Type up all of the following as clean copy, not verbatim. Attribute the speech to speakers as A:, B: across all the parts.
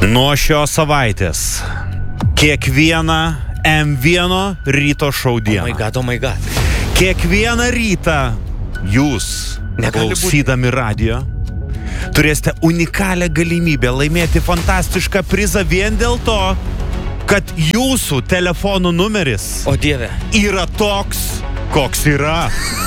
A: Nuo šios savaitės kiekvieną M1 ryto šou dieną.
B: Oh my god.
A: Kiekvieną rytą jūs, klausydami radijo, turėsite unikalią galimybę laimėti fantastišką prizą vien dėl to, kad jūsų telefonų numeris
B: O Dieve.
A: yra toks, koks yra.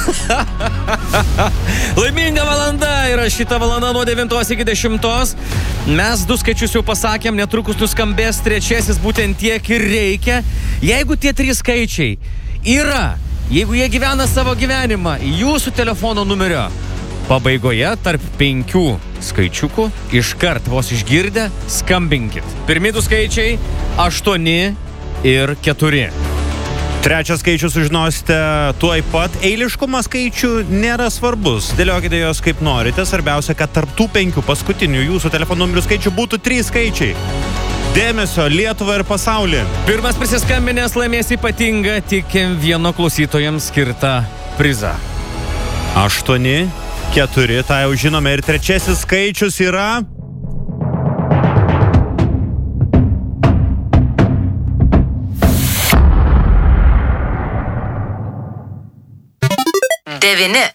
B: Laiminga valanda yra šita valanda nuo 9 iki 10. Mes 2 skaičius jau pasakėm, netrukus nuskambės 3, būtent tiek ir reikia. Jeigu tie 3 skaičiai yra, jeigu jie gyvena savo gyvenimą, jūsų telefono numerio pabaigoje tarp 5 skaičiukų iškart vos išgirdę skambinkit. Pirmi 2 skaičiai 8 ir 4.
A: 3 skaičių sužinosite tuoj pat. Eiliškumas skaičių nėra svarbus. Dėliokite jos kaip norite. Svarbiausia, kad tarp tų 5 paskutinių jūsų telefono numerių skaičių būtų 3 skaičiai. Dėmesio Lietuvą ir pasaulį.
B: Pirmas prisiskambinęs laimės ypatingą tik M1 klausytojams skirtą prizą.
A: 8, 4, tą jau žinome. Ir 3 skaičius yra...
C: 9.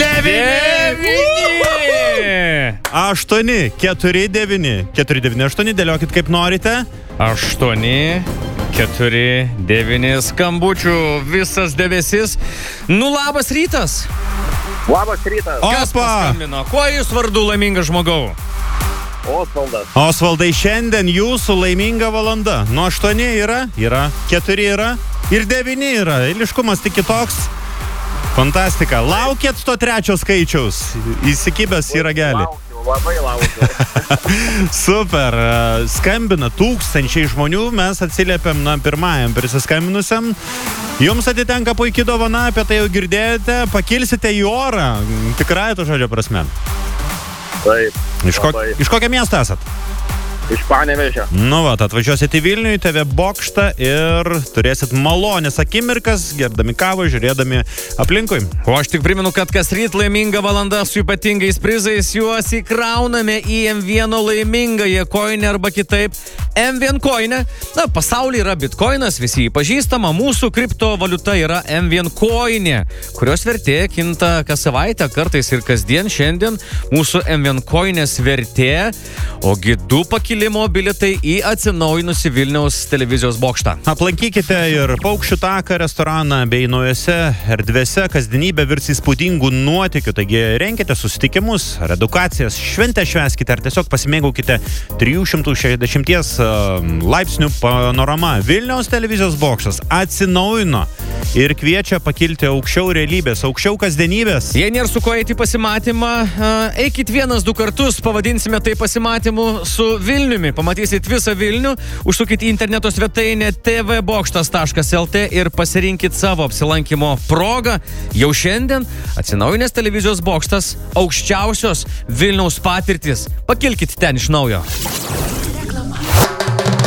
A: 8, 4, 9. 4, 9, 8. Dėliokit kaip norite.
B: 8, 4, 9 skambučių visas debesis. Nu, labas rytas.
D: Labas rytas.
B: Kas paskambino? Kuo jūs vardu laimingas žmogau?
D: Osvaldas.
A: Osvaldai, šiandien jūsų laiminga valanda. Nuo 8 yra, 4 yra ir 9 yra. Eiliškumas tik kitoks. Fantastika. Laukėt to 3 skaičiaus. Įsikibęs į ragelį.
D: Labai laukiu.
A: Super. Skambina tūkstančiai žmonių. Mes atsiliepiam pirmajam prisiskambinusiam. Jums atitenka puikiai dovana, apie tai jau girdėjote. Pakilsite į orą. Tikrai to žodžio prasme.
D: Taip.
A: Iš kokio miesto esat?
D: Iš Panevėžio.
A: Nu va, atvažiuosit į Vilnių, į TV bokštą ir turėsit malonės akimirkas, gerdami kavą, žiūrėdami aplinkui.
B: O aš tik primenu, kad kas ryt laiminga valanda su ypatingais prizais, juos įkrauname į M1 laimingąją koinę arba kitaip M1 koinę. Na, pasaulyje yra bitkoinas, visi jį pažįstama, mūsų kriptovaliuta yra M1 koinė, kurios vertė kinta kas savaitę, kartais ir kasdien. Šiandien mūsų M1 koinės vertė, ogi 2 pakilimo bilietai į atsinaujinusi Vilniaus televizijos bokštą.
A: Aplankykite ir Paukščių taką restoraną bei naujose erdvėse kasdienybė virs įspūdingų nuotykių, taigi renkite susitikimus ar edukacijas, šventę švęskite ar tiesiog pasimėgaukite 360 laipsnių panorama. Vilniaus televizijos bokštas atsinaujino ir kviečia pakilti aukščiau realybės, aukščiau kasdienybės.
B: Jei nėra su ko eiti pasimatymą, eikit 1-2 kartus, pavadinsime tai pasimatymu su Vilniumi. Pamatysit visą Vilnių, užsukit į interneto svetainę tvbokštas.lt ir pasirinkit savo apsilankimo progą. Jau šiandien atsinaujinęs televizijos bokštas, aukščiausios Vilniaus patirtis. Pakilkit ten iš naujo.